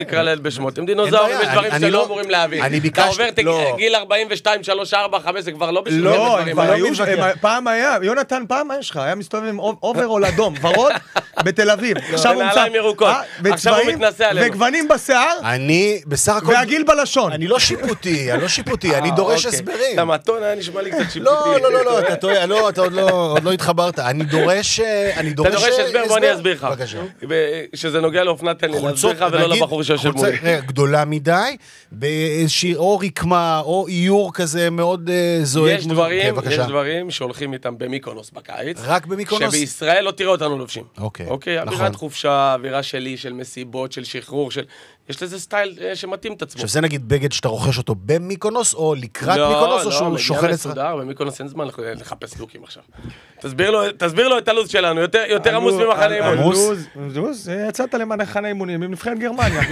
נקרא לילד בשמות, הם דינוזאורים, יש דברים שלא אמורים להבין. אתה עובר גיל 42, 3, 4, 5, זה כבר לא בשביל דברים. פעם היה, יונתן, פעם יש לך, היה מסתובב עם אוברול אדום, ורוד בתל אביב. עכשיו הוא נעליים ירוקות, עכשיו הוא מתנסה עלינו. וגוונים בשיער, אני בסך הכל... והגיל בלשון. אני לא שיפוטי, אני דורש הסברים. המתון היה נשמע לי קצת שיפוטי. לא, אתה טועה, אתה עוד לא התחברת. אני דורש... אתה דורש הסבר, בוא אני אסביר לך. שזה נוגע לאופנת, תן לי להסביר לך ולא לבחור שיושב מולי. גדולה מדי, באיזושהי או רקמה, או איור כזה מאוד זועק. יש דברים שהולכים איתם במיקונוס בקיץ. רק במיקונוס? שבישראל לא תראה אותנו לובשים. אוקיי, אווירת חופשה, אווירה שלי, של מסיבות, של שחרור, יש לזה סטייל שמתאים את עצמו. עכשיו זה נגיד בגד שאתה רוכש אותו במיקונוס, או לקראת מיקונוס, או שהוא שוכן אצלך? לא, במיקונוס אין זמן לחפש לוקים עכשיו. תסביר לו את הלו"ז שלנו, יותר עמוס ממחנה אימון. לו"ז? יצאת למחנה אימונים, עם נבחרת גרמניה.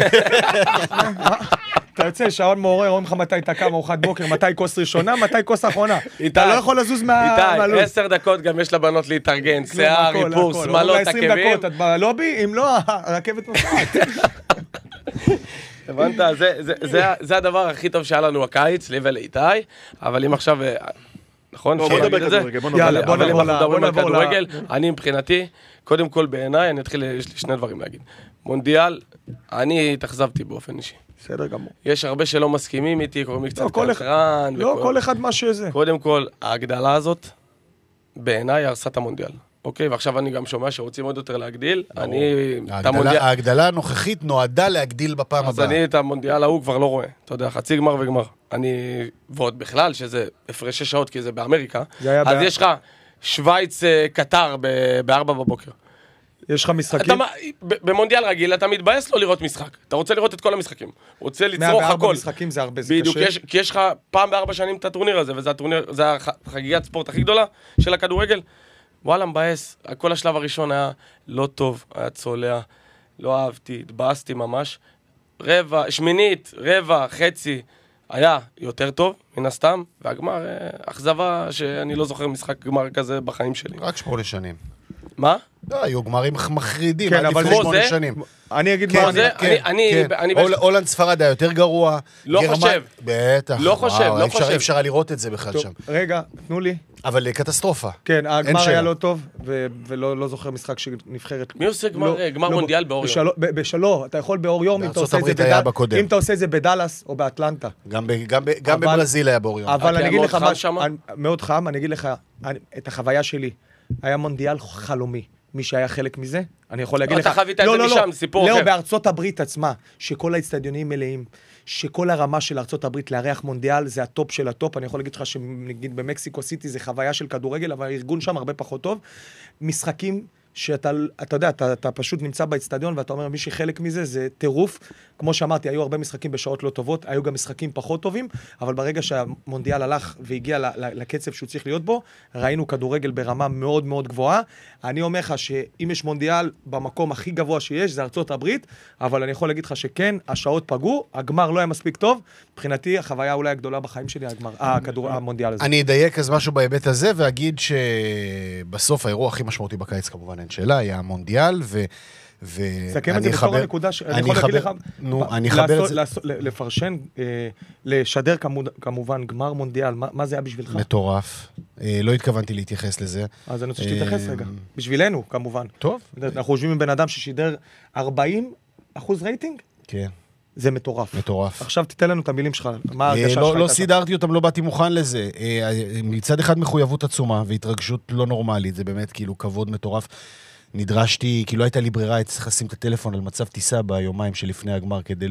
אתה יוצא, שעון מעורר, רואים לך מתי תקע ארוחת בוקר, מתי כוס ראשונה, מתי כוס אחרונה. אתה לא יכול לזוז מהלו"ז. איתי, 10 דקות גם יש לבנות להתארגן, שיער, איפור, שמלות, עקבים. 20 דקות, את בלובי, אם לא, הרכבת נוסעת. הבנת? זה הדבר הכי טוב שהיה לנו הקיץ, לי ולאיתי, אבל אם עכשיו, נכון? בוא נדבר כדורגל. אני מבחינתי, קודם כל בעיניי, אני אתחיל, יש לי שני דברים להגיד. מונדיאל, אני התאכזבתי באופן אישי. בסדר גמור. יש הרבה שלא מסכימים איתי, קוראים לי קצת קטרן. לא, כל אחד מה שזה. קודם כל, ההגדלה הזאת, בעיניי הרסה את המונדיאל. אוקיי, ועכשיו אני גם שומע שרוצים עוד יותר להגדיל. ההגדלה הנוכחית נועדה להגדיל בפעם הבאה. אז אני את המונדיאל ההוא כבר לא רואה. אתה יודע, חצי גמר וגמר. ועוד בכלל, שזה הפרשי שעות, כי זה באמריקה. אז יש לך שוויץ קטר ב-4 בבוקר. יש לך משחקים? במונדיאל רגיל אתה מתבאס לא לראות משחק. אתה רוצה לראות את כל המשחקים. רוצה לצרוך הכל. 104 משחקים זה הרבה, זה קשה. כי יש לך פעם ב4 שנים את הטורניר הזה, וזה החגיגת ספורט הכי גדולה של הכדורגל. וואלה, מבאס. כל השלב הראשון היה לא טוב, היה צולע, לא אהבתי, התבאסתי ממש. שמינית, רבע, חצי, היה יותר טוב, מן הסתם, והגמר, אכזבה שאני לא זוכר משחק גמר כזה בחיים שלי. רק 8 שנים. מה? לא, היו גמרים מחרידים, כן, אבל 8 שנים. אני אגיד מה זה, הולנד ספרד היה יותר גרוע. לא חושב. בטח. לא חושב. אי אפשר היה לראות את זה בכלל שם. רגע, תנו לי. אבל קטסטרופה. כן, הגמר היה לא טוב, ולא זוכר משחק שנבחרת. מי עושה גמר מונדיאל באור יום? בשלום, אתה יכול באור יום, אם אתה עושה את זה בדלס או באטלנטה. גם בברזיל היה באור יום. אבל אני אגיד לך מאוד חם, אני אגיד לך את החוויה שלי. היה מונדיאל חלומי. מי שהיה חלק מזה, אני יכול להגיד לך... אתה חווית את זה משם, סיפור אחר. לא, בארצות הברית עצמה, שכל האצטדיונים מלאים, שכל הרמה של ארצות הברית לארח מונדיאל, זה הטופ של הטופ. אני יכול להגיד לך שנגיד במקסיקו סיטי זה חוויה של כדורגל, אבל הארגון שם הרבה פחות טוב. משחקים שאתה יודע, אתה פשוט נמצא באצטדיון, ואתה אומר, מי שחלק מזה, זה טירוף. כמו שאמרתי, היו הרבה משחקים בשעות לא טובות, היו גם משחקים פחות טובים, אבל ברגע שהמונדיאל הלך והגיע לקצב שהוא צריך להיות בו, ראינו כדורגל ברמה מאוד מאוד גבוהה. אני אומר לך שאם יש מונדיאל במקום הכי גבוה שיש, זה ארצות הברית, אבל אני יכול להגיד לך שכן, השעות פגעו, הגמר לא היה מספיק טוב, מבחינתי החוויה אולי הגדולה בחיים שלי, המונדיאל הזה. אני אדייק אז משהו בהיבט הזה, ואגיד שבסוף האירוע הכי משמעותי בקיץ, כמובן אין שאלה, היה המונדיאל, סכם את זה בתור הנקודה אני יכול להגיד לך, אני אחבר את זה. לפרשן, לשדר כמובן גמר מונדיאל, מה זה היה בשבילך? מטורף, לא התכוונתי להתייחס לזה. אז אני רוצה שתתייחס רגע, בשבילנו כמובן. טוב. אנחנו חושבים עם בן אדם ששידר 40% רייטינג? כן. זה מטורף. מטורף. עכשיו תיתן לנו את המילים שלך, מה ההרגשה שלך? לא סידרתי אותם, לא באתי מוכן לזה. מצד אחד מחויבות עצומה והתרגשות לא נורמלית, זה באמת כאילו כבוד מטורף. נדרשתי, כי לא הייתה לי ברירה, צריך לשים את הטלפון על מצב טיסה ביומיים שלפני הגמר, כדי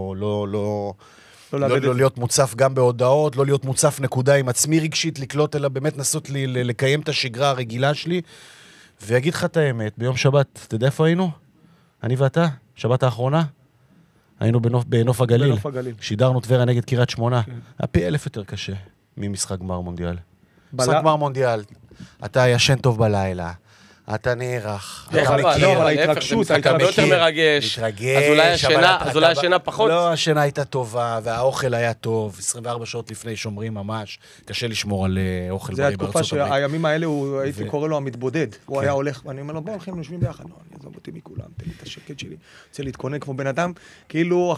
לא להיות מוצף גם בהודעות, לא להיות מוצף נקודה עם עצמי רגשית, לקלוט, אלא באמת נסות לקיים את השגרה הרגילה שלי, ויגיד לך את האמת, ביום שבת, אתה יודע איפה היינו? אני ואתה, שבת האחרונה, היינו בנוף הגליל. שידרנו טבריה נגד קריית שמונה. היה פי 1000 יותר קשה ממשחק גמר מונדיאל. משחק גמר מונדיאל, אתה ישן טוב בלילה, אתה נערך. לא, אבל ההתרגשות, זה משחק הרבה יותר מרגש. אז אולי השינה פחות. לא, השינה הייתה טובה, והאוכל היה טוב, 24 שעות לפני שומרים ממש. קשה לשמור על אוכל בריא בארצות הברית. זה התקופה שהימים האלה, הייתי קורא לו המתבודד. הוא היה הולך, ואני אומר לו, בוא הולכים, נושבים ביחד. לא, אני אעזוב אותי מכולם, תן לי את השקט שלי. רוצה להתכונן כמו בן אדם, כאילו